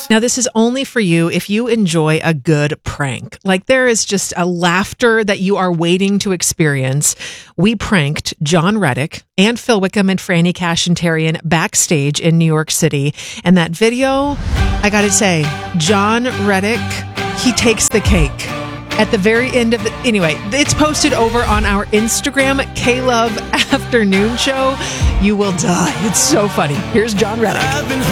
Now, this is only for you if you enjoy a good prank. Like, there is just a laughter that you are waiting to experience. We pranked John Reddick and Phil Wickham and Franny Cashentarian backstage in New York City. And that video, I gotta say, John Reddick, he takes the cake. At the very end of anyway, it's posted over on our Instagram, K-Love Afternoon Show. You will die. It's so funny. Here's John Reddick.